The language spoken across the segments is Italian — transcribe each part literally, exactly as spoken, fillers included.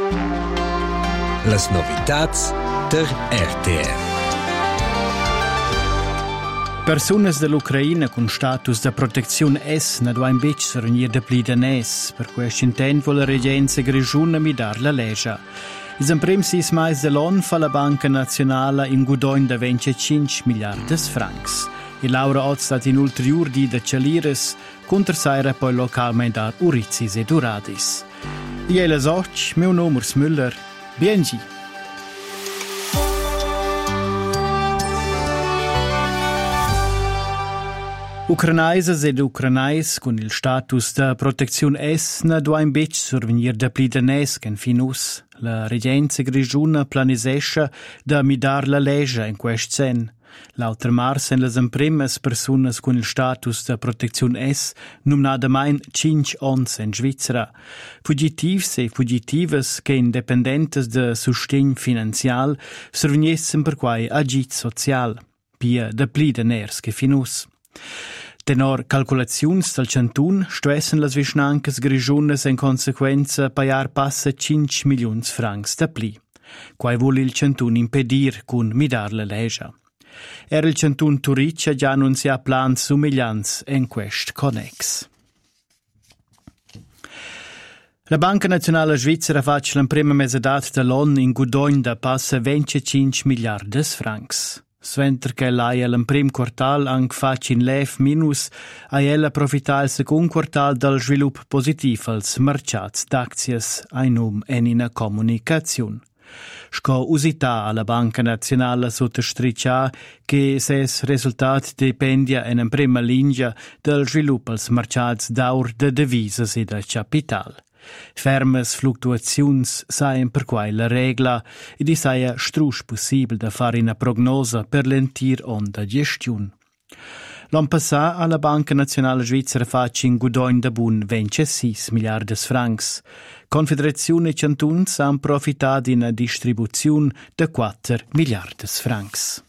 Las novitats der R T R. Personas dell'Ucraina con status de protezione S ne doin bec servenir de pli danès. Per questo intent vuole la regenza grigiuna mi dar la legge. Is en prim sis mais de l'O N fa la Banca Nazionale in gudoin de venticinque miliardes francs. E Laura ha stato in ulterior di de Cialires, contrasaira poi localmente a Urizis e Duradis. Io le soc, meu nome è Müller. Biengi. Ucranaises ed ucranais con il status de protezione S ne doin bec survenir de pli danès qu'en finus. La regenza grigiuna planisescha de midar la legge in quest sen. L'altra mars en les imprimes personas con il status de protezione S numnada main cinque ons en Svizzera. Fugitivs e fugitivas che independentes de sustegn finanzial surveniesen per quai agit social, pia de pli daners che finus. Tenor calculaziuns del cantun stuessen las vischnancas grigiunas en consequenza paiar passa cinque milions francs da pli. Quai vuol il cantun impedir cun midar la legge. Era il cantun Turiccia già annunzia plans somiglians en quest connex. La Banca Nazionale Svizzera fac l'imprima mesedat dell'O N in gudoin da passa venticinque miliardes francs. Sventer che l'ai all'imprim quartal anche fac in lef minus, a ella profita il second quartal del svilup positiv als mercats d'aczies ai num en ina comunicazione. Sco usita alla Banca Nazionale sottostriccia che ses risultat dependia in in prima linea del svilup als mercats d'aur de devises e de capital. Fermes fluctuaziuns saien per quai la regla e di saia strusch possibile da fare una prognosa per l'entir onda gestiun. L'an passà alla Banca Nazionale Svizzera fac in gudoin da bun ventisei miliardes francs. Confederazione Cantuns han profitat in a distribuzione de quattro miliardes francs.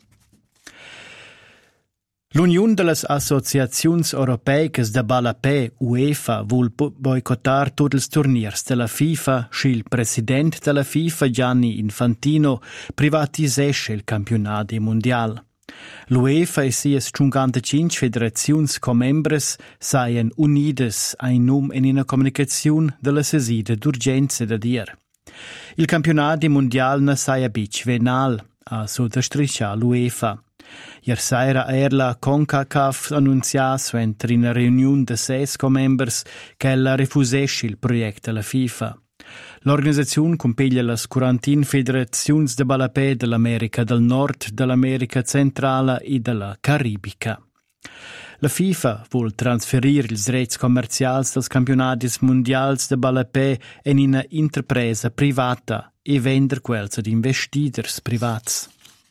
L'Unione delle Associazioni Europee de Balapè, UEFA, vuol boicottar tutti i turniers della FIFA, schi il presidente della FIFA, Gianni Infantino, privatisesce il campionato mondiale. L'UEFA e sias cinquantacinque federaziuns comembres saien unides in num en una comunicazione della sesida d'urgenza da dir. Il campionato mondiale ne saia bic venal, a sottostriscia l'UEFA. Ier saira er la CONCACAF annunzias entri in reuniun de ses comembers che ella refusesci il progetto della FIFA. L'organizzazione compiglia las quarantin federaziuns de Balapè dell'America del Nord, dell'America centrale e della Caribica. La FIFA vuol transferir ils drets commercials dels campionatis mondials de Balapè en una interpresa privata e vender quels ad investiders privats.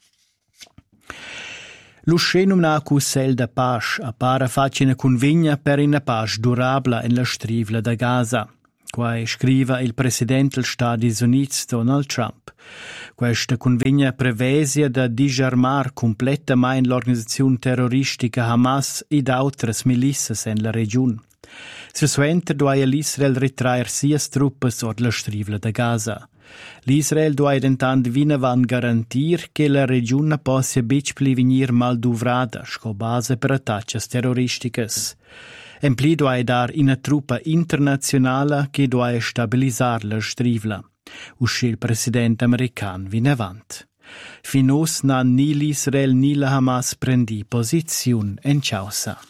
L'uscenum na cussel da pace appara facina convegna per una pace durabla in la strivla da Gaza. Quai scriva il presidente degli Stati Uniti Donald Trump. Questa convegna prevesia da disarmar completamente l'organizzazione terroristica Hamas ed altres milizas in la regione. Sessuenter doia l'Israel ritraer sias truppes od la strivla da Gaza. L'Israel doia dentant vinavan garantir che la regione possa bic pli venir mal duvrada sco base per attaccias terroristicas. En pli doia dar una truppa internazionale che doia stabilizar la strivla. Usci il presidente american vinavant. Finus na ni l'Israel ni la Hamas prendi posiziun en causa.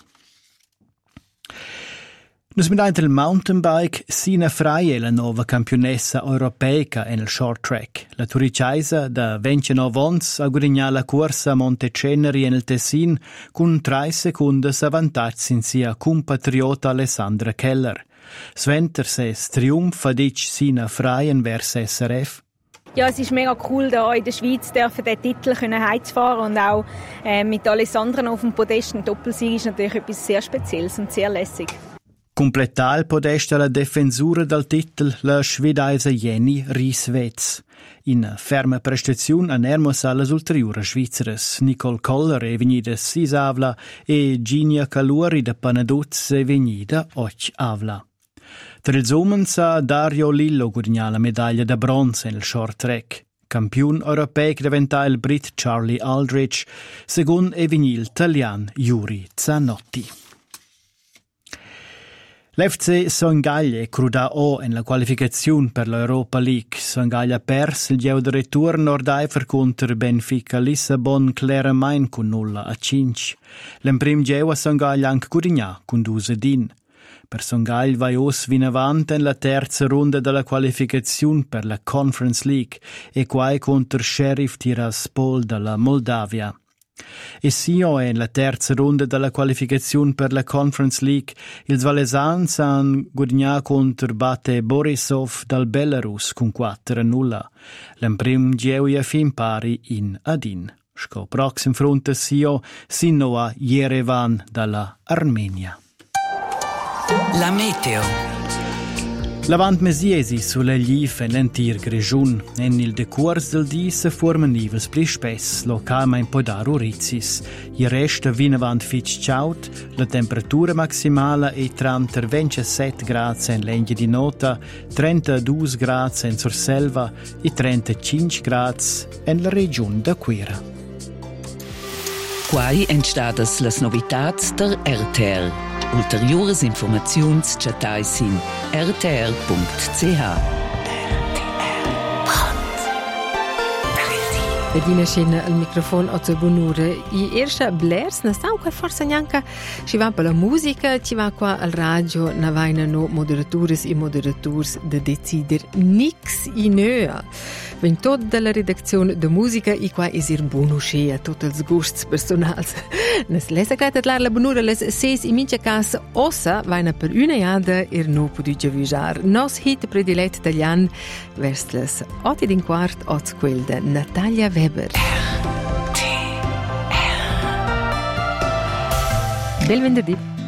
Nus mit il mountainbike Sina Frei è la nuova campionessa europea nel short track. La turiciaisa da ventinove ons ha guadagnato la corsa a Monteceneri nel Tessin con tre secondi avantaggio in sia compatriota Alessandra Keller. Sventer ses Triumph dic Sina Frei vers S R F. Ja, es ist mega cool, da in der Schweiz dürfen den Titel heimzufahren und auch äh, mit Alessandra auf dem Podest ein Doppelsieg ist natürlich etwas sehr Spezielles und sehr lässig. Completà il podesta la defensura del titel la svedesa Jenny Rieswetz. In ferma prestazione anermos alle ulteriori svizzeres. Nicole Koller è venuta sis avla e Ginia Caluri da Panaduz è venuta och avla. Tra ils uomini ha Dario Lillo guadagnato la medaglia da bronzo nel short track. Campione europeo diventa il Brit Charlie Aldrich, secondo è venuto l'italiano Yuri Zanotti. L'F C Sengaglia è cruda O in la qualificazione per l'Europa League. Sengaglia ha perso il gioco di ritorno Nord-Eifer contro Benfica Lissabon Clermont con nulla a cinque. L'imprimo gioco a Sengaglia anche guadagnato con due din. Per Sengaglia va os in avanti nella terza ronda della qualificazione per la Conference League e qua contro Sheriff Tiraspol dalla Moldavia. E Sio è nella terza ronda della qualificazione per la Conference League. Il Valesans hanno guadagnato contro Bate Borisov dal Belarus con quattro a nulla. L'imprimo gioco è fin pari in Adin. Sco proxim fronte Sio, Sinoa Yerevan dalla Armenia. La meteo. Lavant mesiesi sulle glife l'entir grigiun. En il decurs del dì se forman nivels pli spess, localma in podar urizis. I resta vinavant fitch ciaut, la temperatura maximale è tra ventisette gradi in Lenghie di Nota, trentadue gradi in Surselva e trentacinque gradi in la regione da Quera. Quai entstadas las novitats der R T R. Ulteriores informaziuns chatai sin r t r punct c h. Edina scena al microfono a Bonure. I erste blers na stau qua forse neanche ci va per la musica, ci va qua al radio, na vaina no moderatores e moderators de decider nix in ea. Wenn tot della redazione de musica i qua esir bonusce a tutti els gusts personals. Nes lesa grata lar la Bonure les ses in mincha cas ossa vaina per una jada er no podu giavisar. Nos hit predilet italian vers les otti din quart ots quel de Natalia Weber. Bel venerdì.